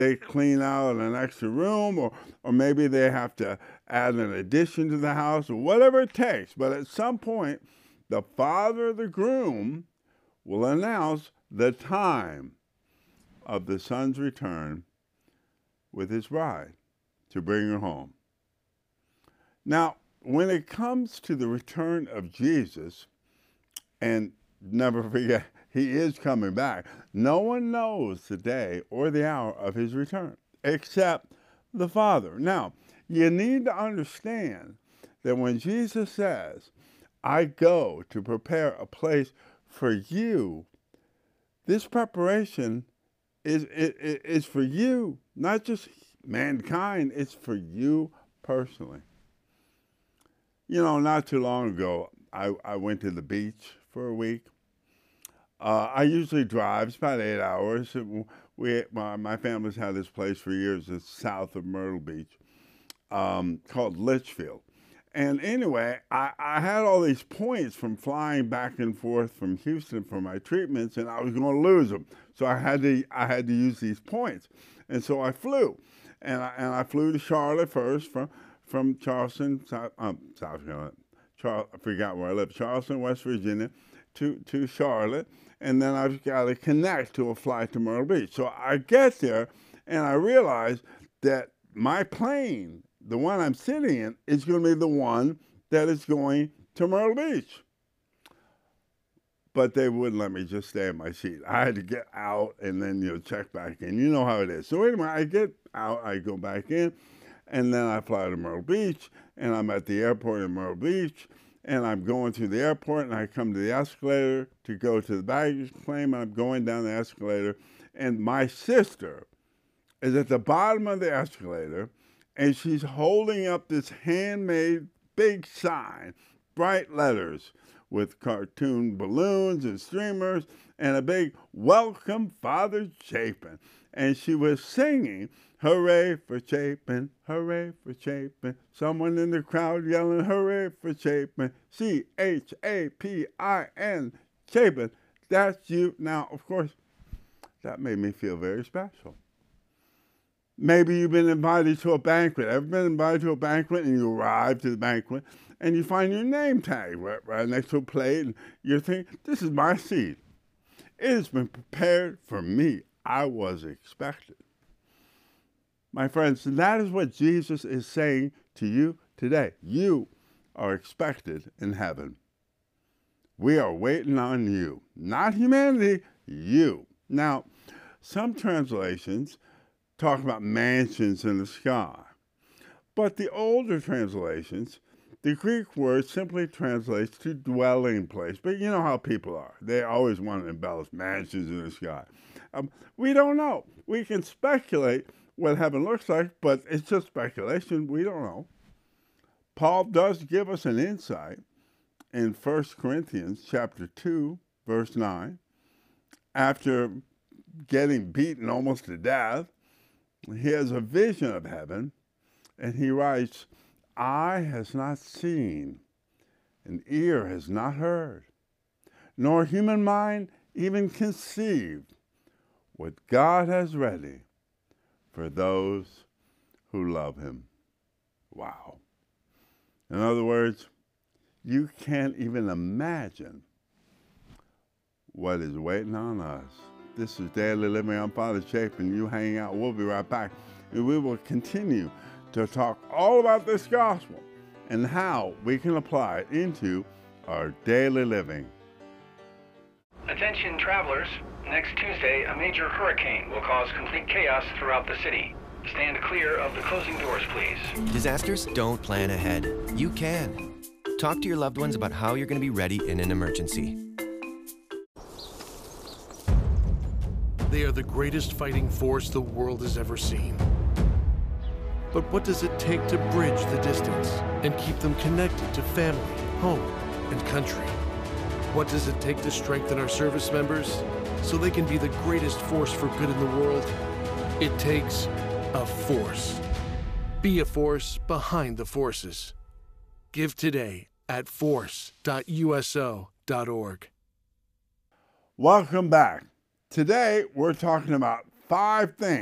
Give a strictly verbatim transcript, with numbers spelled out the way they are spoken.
they clean out an extra room, or, or maybe they have to add an addition to the house, or whatever it takes. But at some point, the father of the groom will announce the time of the son's return with his bride to bring her home. Now, when it comes to the return of Jesus, and never forget, he is coming back, no one knows the day or the hour of his return except the Father. Now, you need to understand that when Jesus says, I go to prepare a place for you, this preparation is, is, is for you, not just mankind, it's for you personally. You know, not too long ago, I, I went to the beach for a week. Uh, I usually drive, it's about eight hours. We, my, my family's had this place for years. It's south of Myrtle Beach, um, called Litchfield. And anyway, I, I had all these points from flying back and forth from Houston for my treatments, and I was going to lose them. So I had to, I had to use these points. And so I flew. And I, and I flew to Charlotte first from, from Charleston, South, um, South Carolina. Char- I forgot where I live, Charleston, West Virginia, to, to Charlotte. And then I've got to connect to a flight to Myrtle Beach. So I get there, and I realize that my plane, the one I'm sitting in, is going to be the one that is going to Myrtle Beach. But they wouldn't let me just stay in my seat. I had to get out and then, you know, check back in. You know how it is. So anyway, I get out, I go back in, and then I fly to Myrtle Beach, and I'm at the airport in Myrtle Beach, and I'm going through the airport, and I come to the escalator to go to the baggage claim, and I'm going down the escalator, and my sister is at the bottom of the escalator, and she's holding up this handmade big sign, bright letters, with cartoon balloons and streamers, and a big welcome, Father Chapin. And she was singing, hooray for Chapin, hooray for Chapin. Someone in the crowd yelling, hooray for Chapin, C H A P I N, Chapin. That's you. Now, of course, that made me feel very special. Maybe you've been invited to a banquet. Ever been invited to a banquet and you arrive to the banquet and you find your name tag right, right next to a plate, and you're thinking, this is my seat. It has been prepared for me. I was expected. My friends, that is what Jesus is saying to you today. You are expected in heaven. We are waiting on you. Not humanity, you. Now, some translations talk about mansions in the sky. But the older translations, the Greek word simply translates to dwelling place. But you know how people are. They always want to embellish mansions in the sky. Um, we don't know. We can speculate what heaven looks like, but it's just speculation. We don't know. Paul does give us an insight in First Corinthians chapter two, verse nine. After getting beaten almost to death, he has a vision of heaven, and he writes, eye has not seen, and ear has not heard, nor human mind even conceived what God has ready for those who love him. Wow. In other words, you can't even imagine what is waiting on us. This is Daily Living. I'm Father Chapin. You hang out. We'll be right back. And we will continue to talk all about this gospel and how we can apply it into our daily living. Attention travelers. Next Tuesday, a major hurricane will cause complete chaos throughout the city. Stand clear of the closing doors, please. Disasters don't plan ahead. You can. Talk to your loved ones about how you're going to be ready in an emergency. They are the greatest fighting force the world has ever seen. But what does it take to bridge the distance and keep them connected to family, home, and country? What does it take to strengthen our service members so they can be the greatest force for good in the world? It takes a force. Be a force behind the forces. Give today at force dot U S O dot org. Welcome back. Today, we're talking about five things